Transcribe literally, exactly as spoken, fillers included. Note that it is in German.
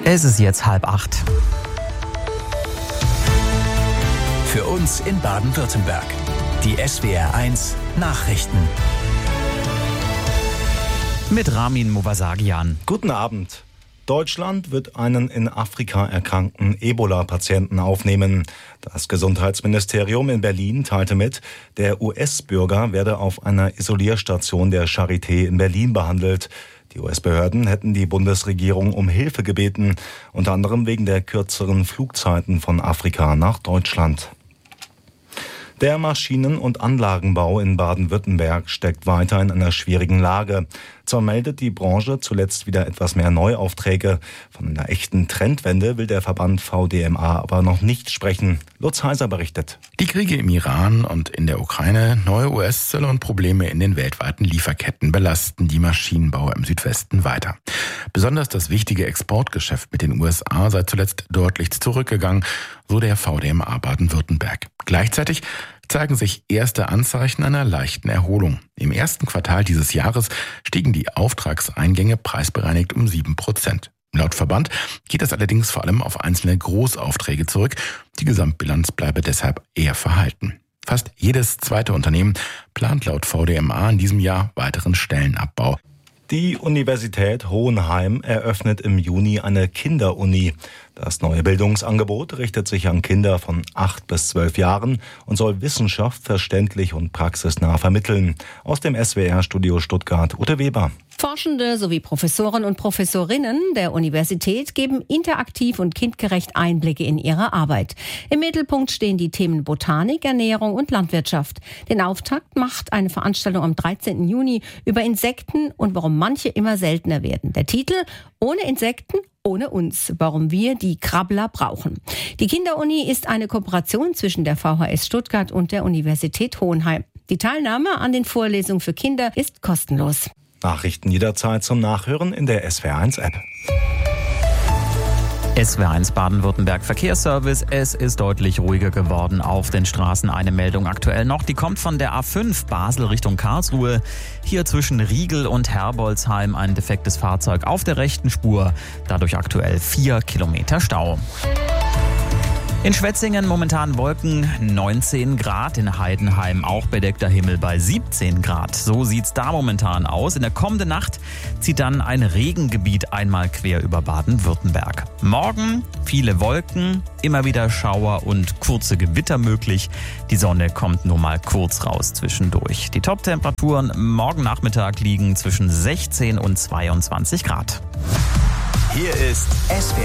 Es ist jetzt halb acht. Für uns in Baden-Württemberg. Die S W R eins Nachrichten. Mit Ramin Movasagian. Guten Abend. Deutschland wird einen in Afrika erkrankten Ebola-Patienten aufnehmen. Das Gesundheitsministerium in Berlin teilte mit, der U S-Bürger werde auf einer Isolierstation der Charité in Berlin behandelt. Die U S-Behörden hätten die Bundesregierung um Hilfe gebeten, unter anderem wegen der kürzeren Flugzeiten von Afrika nach Deutschland. Der Maschinen- und Anlagenbau in Baden-Württemberg steckt weiter in einer schwierigen Lage. Zwar meldet die Branche zuletzt wieder etwas mehr Neuaufträge. Von einer echten Trendwende will der Verband V D M A aber noch nicht sprechen. Lutz Heiser berichtet. Die Kriege im Iran und in der Ukraine, neue U S-Zölle und Probleme in den weltweiten Lieferketten belasten die Maschinenbauer im Südwesten weiter. Besonders das wichtige Exportgeschäft mit den U S A sei zuletzt deutlich zurückgegangen, so der V D M A Baden-Württemberg. Gleichzeitig zeigen sich erste Anzeichen einer leichten Erholung. Im ersten Quartal dieses Jahres stiegen die Auftragseingänge preisbereinigt um sieben Prozent. Laut Verband geht es allerdings vor allem auf einzelne Großaufträge zurück. Die Gesamtbilanz bleibe deshalb eher verhalten. Fast jedes zweite Unternehmen plant laut V D M A in diesem Jahr weiteren Stellenabbau. Die Universität Hohenheim eröffnet im Juni eine Kinderuni. Das neue Bildungsangebot richtet sich an Kinder von acht bis zwölf Jahren und soll Wissenschaft verständlich und praxisnah vermitteln. Aus dem S W R-Studio Stuttgart, Ute Weber. Forschende sowie Professoren und Professorinnen der Universität geben interaktiv und kindgerecht Einblicke in ihre Arbeit. Im Mittelpunkt stehen die Themen Botanik, Ernährung und Landwirtschaft. Den Auftakt macht eine Veranstaltung am dreizehnten Juni über Insekten und warum manche immer seltener werden. Der Titel: Ohne Insekten, ohne uns, warum wir die Krabbler brauchen. Die Kinderuni ist eine Kooperation zwischen der V H S Stuttgart und der Universität Hohenheim. Die Teilnahme an den Vorlesungen für Kinder ist kostenlos. Nachrichten jederzeit zum Nachhören in der S W R eins App. S W R eins Baden-Württemberg Verkehrsservice. Es ist deutlich ruhiger geworden auf den Straßen. Eine Meldung aktuell noch, die kommt von der A fünf Basel Richtung Karlsruhe. Hier zwischen Riegel und Herbolzheim ein defektes Fahrzeug auf der rechten Spur. Dadurch aktuell vier Kilometer Stau. In Schwetzingen momentan Wolken, neunzehn Grad, in Heidenheim auch bedeckter Himmel bei siebzehn Grad. So sieht's da momentan aus. In der kommenden Nacht zieht dann ein Regengebiet einmal quer über Baden-Württemberg. Morgen viele Wolken, immer wieder Schauer und kurze Gewitter möglich. Die Sonne kommt nur mal kurz raus zwischendurch. Die Top-Temperaturen morgen Nachmittag liegen zwischen sechzehn und zweiundzwanzig Grad. Hier ist S W R